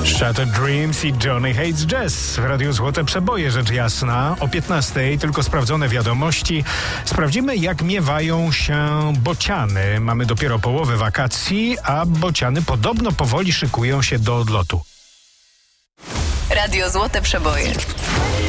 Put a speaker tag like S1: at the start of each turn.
S1: Shattered Dreams i Johnny Hates Jazz w Radiu Złote Przeboje, rzecz jasna. O 15:00 tylko sprawdzone wiadomości. Sprawdzimy, jak miewają się bociany. Mamy dopiero połowę wakacji, a bociany podobno powoli szykują się do odlotu.
S2: Radio Złote Przeboje.